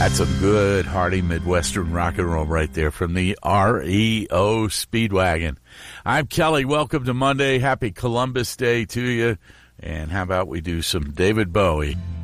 That's some good, hearty Midwestern rock and roll right there from the REO Speedwagon. I'm Kelly. Welcome to Monday. Happy Columbus Day to you. And how about we do some David Bowie?